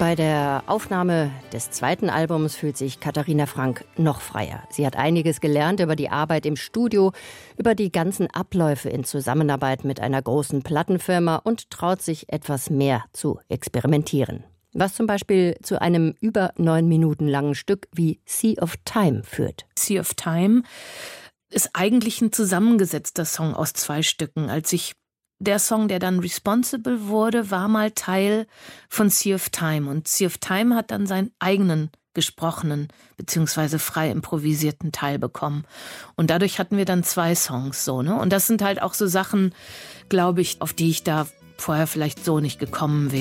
Bei der Aufnahme des zweiten Albums fühlt sich Katharina Frank noch freier. Sie hat einiges gelernt über die Arbeit im Studio, über die ganzen Abläufe in Zusammenarbeit mit einer großen Plattenfirma und traut sich etwas mehr zu experimentieren. Was zum Beispiel zu einem über 9 Minuten langen Stück wie Sea of Time führt. Sea of Time ist eigentlich ein zusammengesetzter Song aus 2 Stücken. Der Song, der dann Responsible wurde, war mal Teil von Sea of Time. Und Sea of Time hat dann seinen eigenen gesprochenen bzw. frei improvisierten Teil bekommen. Und dadurch hatten wir dann 2 Songs so, ne? Und das sind halt auch so Sachen, glaube ich, auf die ich da vorher vielleicht so nicht gekommen wäre.